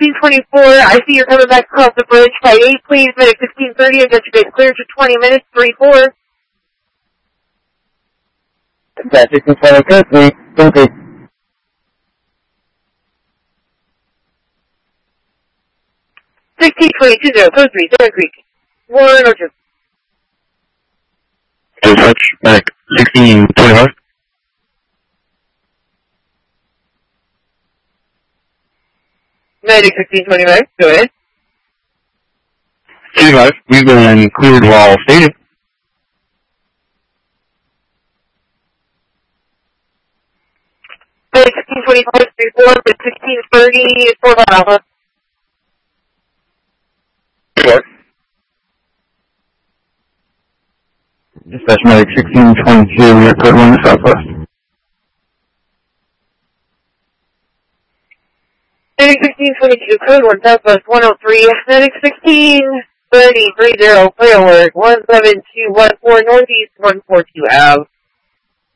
1624, I see you're coming back across the bridge. Flight 8, please. Medic 1630, I got you guys cleared for 20 minutes, 3-4. That's 1624, 3. 1622, code 3, Seven Creek. 1 or 2. Touch, Medic 1625. Medic 1625, go ahead. 25, we've been cleared while stated. Medic 1625, 3-4, with 1630, 4 Alpha. What? Dispatch Medic 1622, we are code 1 to Southwest. Medic 1622, code 1, Southwest 103. Medic 1630, 30, clear alert, 17214, Northeast 142 Ave.